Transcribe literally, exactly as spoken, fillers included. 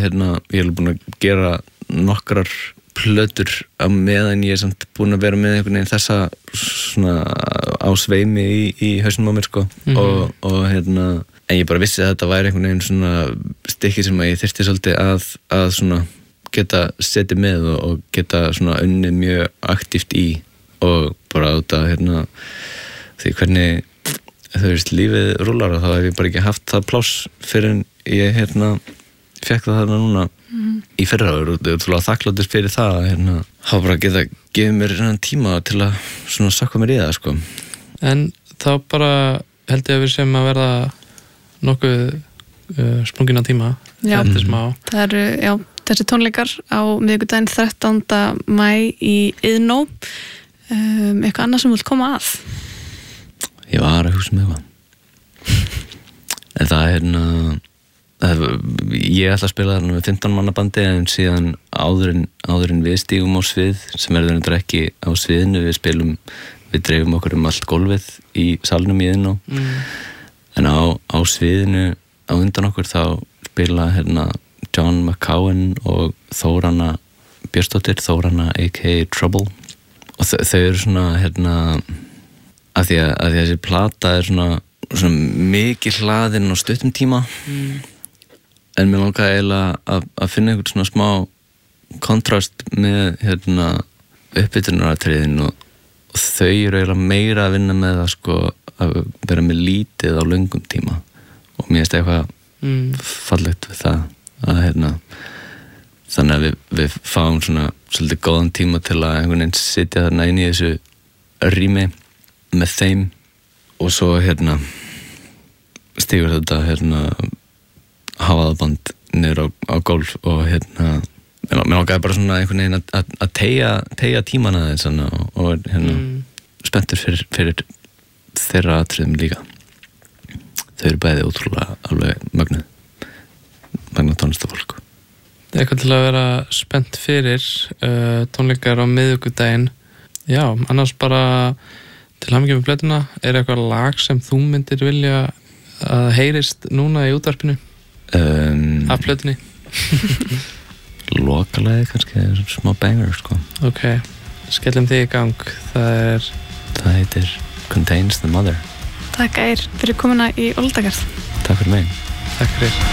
hérna, ég er búin að gera nokkrar plötur á meðan ég er samt búin að vera með einhvern veginn þessa svona á sveimi í, í hausnum á mér sko mm-hmm. og, og hérna en ég bara vissi að þetta væri einhvern veginn svona stykki sem að ég þyrfti svolítið að, að svona geta setið með og, og geta svona unnið mjög aktíft í og bara út að hérna því hvernig þú veist lífið rúlar og þá hef ég bara ekki haft það pláss fyrir en ég hérna fekk það þarna núna mm. í fyrra og ég er útrúlega þakkláttur fyrir það að hérna hafa bara geta gefið mér svona tíma til að svona sakka mér í það sko. En þá bara held ég að við sem að verða nokkuð uh, sprungin á tíma já, eftir smá. Það eru, já, þessi tónleikar á miðvikudaginn þrettánda maí í Iðnó um, eitthvað annað sem vilt koma að? Ég var að hugsa með það en það er hérna ég ætla að spila þarna með fimmtán manna bandi en síðan áður en, áður en við stígum á svið sem verður þetta ekki á sviðinu við spilum, við dreifum okkur um allt gólfið í salnum í Iðnó mm. en á, á sviðinu á undan okkur þá spila hérna John McCowan og Þórana Björnsdóttir, Þórana aka Trouble og þau, þau eru svona hérna að því að, að því að þessi plata er svona, svona mikið hlaðin á stuttum tíma mm. en mér langaði eiginlega að, að finna einhvern svona smá kontrast með hérna uppbytunaratriðin og, og þau eru eiginlega meira að vinna með það sko að vera með lítið á löngum tíma og mér finnst eitthvað mm. fallegt við það að hérna þannig að við, við fáum svona svolítið góðan tíma til að einhvern veginn sitja þarna inn í þessu rými með þeim og svo hérna stígur þetta hérna hafaðaband niður á, á gólf og hérna mér langaði bara svona einhvern veginn að, að, að teygja, teygja tíman aðeins og, og hérna mm. spenntur fyrir, fyrir þeirra atriðum líka þau eru bæði ótrúlega alveg mögnuð mögnuð tónlistafólk Eitthvað til að vera spennt fyrir uh, tónleikar á miðvikudaginn já, annars bara til hamingju með plötuna, er eitthvað lag sem þú myndir vilja að heyrist núna í útvarpinu um, af plötunni lokalagi kannski smá banger sko ok, skellum því í gang það er það heitir Contains the Mother Takk Eir fyrir komuna í Oldagarð Takk fyrir mig Takk fyrir